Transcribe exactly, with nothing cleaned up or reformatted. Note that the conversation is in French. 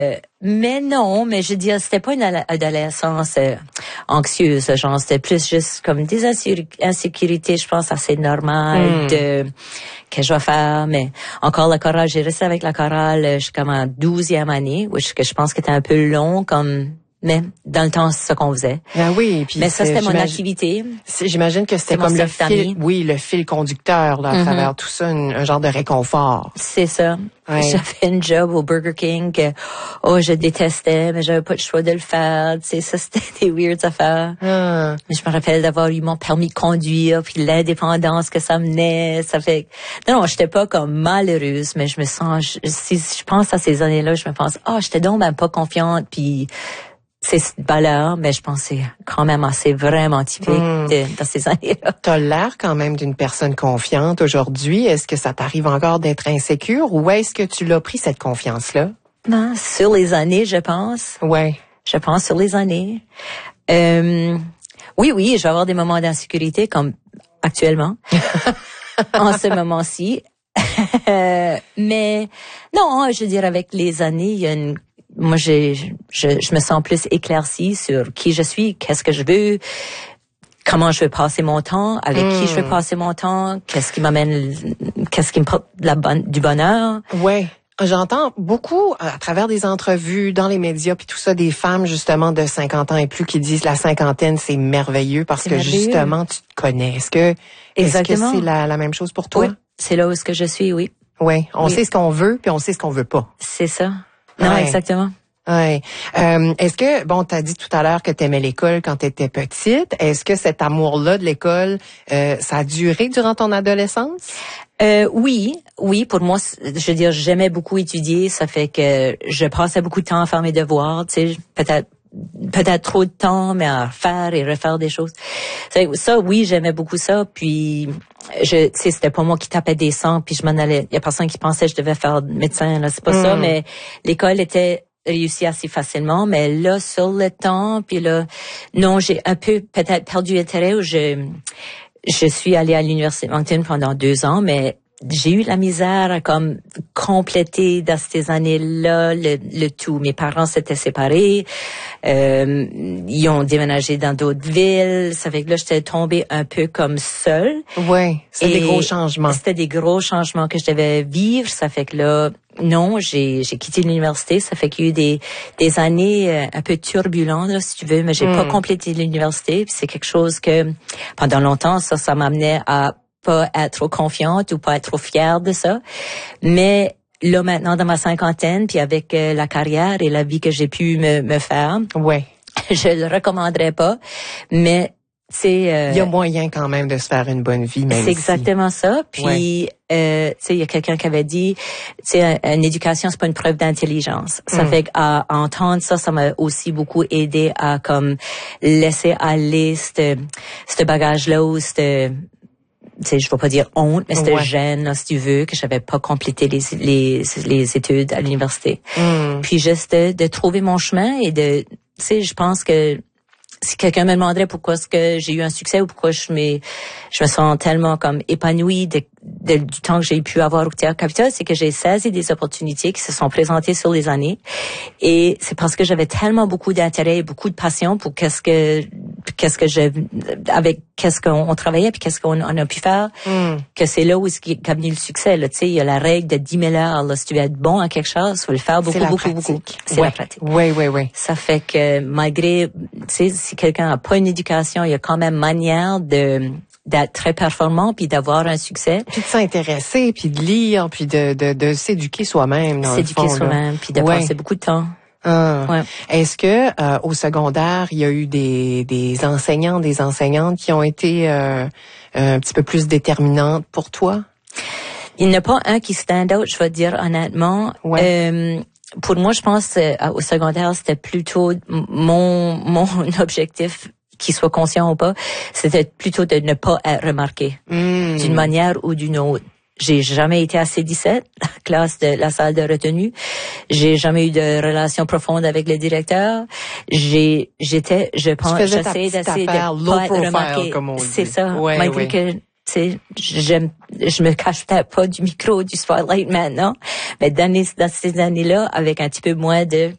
Euh, mais non, mais je veux dire, c'était pas une adolescence euh, anxieuse, genre, c'était plus juste comme des insécurités, je pense, assez normales mm. de que je vais faire. Mais encore la chorale, j'ai resté avec la chorale jusqu'à ma douzième année, which que je pense que c'était un peu long comme... Mais dans le temps, c'est ça qu'on faisait. Ben oui, puis mais ça c'était mon activité. J'imagine que c'était comme le fil, oui, le fil conducteur là, à mm-hmm. travers tout ça, un, un genre de réconfort. C'est ça. Ouais. J'avais une job au Burger King que oh je détestais, mais j'avais pas le choix de le faire. Tu sais, ça c'était des weird affaires. Ah. Mais je me rappelle d'avoir eu mon permis de conduire, puis l'indépendance que ça menait. Ça fait non, non, j'étais pas comme malheureuse, mais je me sens. Je, si je pense à ces années-là, je me pense ah, oh, j'étais donc même pas confiante, puis c'est cette valeur, mais je pense que c'est quand même assez vraiment typique mm. de, dans ces années-là. T'as l'air quand même d'une personne confiante aujourd'hui. Est-ce que ça t'arrive encore d'être insécure ou est-ce que tu l'as pris cette confiance-là? Non, sur les années, je pense. Ouais. Je pense sur les années. Euh, oui, oui, je vais avoir des moments d'insécurité comme actuellement, en ce moment-ci. mais non, je veux dire, avec les années, il y a une Moi, j'ai, je, je me sens plus éclaircie sur qui je suis, qu'est-ce que je veux, comment je veux passer mon temps, avec mmh. qui je veux passer mon temps, qu'est-ce qui m'amène, qu'est-ce qui me porte la bonne, du bonheur. Ouais. J'entends beaucoup à travers des entrevues, dans les médias, puis tout ça, des femmes justement de cinquante ans et plus qui disent la cinquantaine, c'est merveilleux parce c'est que merveilleux. Justement, tu te connais. Est-ce que, Exactement. Est-ce que c'est la, la même chose pour toi? Oui, c'est là où est-ce que je suis, oui. Oui, on oui. sait ce qu'on veut, puis on sait ce qu'on veut pas. C'est ça. Non, ouais. exactement. Ouais. Euh, est-ce que, bon, t'as dit tout à l'heure que t'aimais l'école quand t'étais petite. Est-ce que cet amour-là de l'école, euh, ça a duré durant ton adolescence? Euh, oui, oui. Pour moi, je veux dire, j'aimais beaucoup étudier. Ça fait que je passais beaucoup de temps à faire mes devoirs. Tu sais, peut-être, peut-être trop de temps, mais à faire et refaire des choses. Ça, oui, j'aimais beaucoup ça. Puis, je, tu sais, c'était pas moi qui tapais des sangs. Puis je m'en allais. Il y a personne qui pensait que je devais faire médecin. Là, c'est pas mm. ça. Mais l'école était réussi assez facilement, mais là, sur le temps, puis là, non, j'ai un peu peut-être perdu intérêt où je, je suis allée à l'Université de Moncton pendant deux ans, mais j'ai eu la misère à comme compléter dans ces années-là le, le tout. Mes parents s'étaient séparés, euh, ils ont déménagé dans d'autres villes. Ça fait que là, j'étais tombée un peu comme seule. Ouais, c'était des gros changements. C'était des gros changements que je devais vivre. Ça fait que là, non, j'ai j'ai quitté l'université. Ça fait qu'il y a eu des des années euh, un peu turbulentes, là, si tu veux, mais j'ai mm. pas complété l'université. Puis c'est quelque chose que pendant longtemps, ça, ça m'amenait à pas être trop confiante ou pas être trop fière de ça. Mais là, maintenant, dans ma cinquantaine, puis avec euh, la carrière et la vie que j'ai pu me, me faire, ouais, je le recommanderais pas. Mais c'est euh, il y a moyen quand même de se faire une bonne vie, même. C'est exactement ça. Puis, ouais. euh, tu sais, il y a quelqu'un qui avait dit, tu sais, une éducation, c'est pas une preuve d'intelligence. Ça mm. fait qu'à à entendre ça, ça m'a aussi beaucoup aidé à comme laisser aller ce ce bagage-là ou cette tu sais, je vais pas dire honte, mais c'était ouais. gêne, là, si tu veux, que j'avais pas complété les les les études à l'université. Mm. Puis juste de, de trouver mon chemin et de, tu sais, je pense que si quelqu'un me demanderait pourquoi est-ce que j'ai eu un succès ou pourquoi je me je me sens tellement comme épanouie de, de, du temps que j'ai pu avoir au Théâtre Capitole, c'est que j'ai saisi des opportunités qui se sont présentées sur les années, et c'est parce que j'avais tellement beaucoup d'intérêt et beaucoup de passion pour qu'est-ce que qu'est-ce que je avec qu'est-ce qu'on on travaillait puis qu'est-ce qu'on on a pu faire mm. que c'est là où est-ce qu'est venu le succès. Là, tu sais, il y a la règle de dix mille heures. Là, si tu veux être bon à quelque chose, faut le faire beaucoup, beaucoup, pratique. beaucoup. C'est ouais. la pratique. Oui, oui, oui. Ça fait que malgré, tu sais, si quelqu'un n'a pas une éducation, il y a quand même manière de d'être très performant puis d'avoir un succès. Puis de s'intéresser, puis de lire, puis de de, de s'éduquer soi-même. Dans s'éduquer le fond, soi-même, puis de ouais. passer beaucoup de temps. Ah. Ouais. Est-ce que euh, au secondaire, il y a eu des des enseignants, des enseignantes qui ont été euh, un petit peu plus déterminantes pour toi? Il n'y en a pas un qui stand out, je vais te dire honnêtement. Ouais. Euh, pour moi, je pense euh, au secondaire, c'était plutôt mon mon objectif, qu'il soit conscient ou pas, c'était plutôt de ne pas être remarqué mmh. d'une manière ou d'une autre. J'ai jamais été à C dix-sept, la classe de la salle de retenue. J'ai jamais eu de relation profonde avec le directeur. J'ai, j'étais, je pense, j'essayais d'essayer de pas être remarquée. C'est ça. Ouais, malgré ouais. que, tu sais, j'aime, je me cache peut-être pas du micro, du spotlight maintenant. Mais dans, les, dans ces années-là, avec un petit peu moins de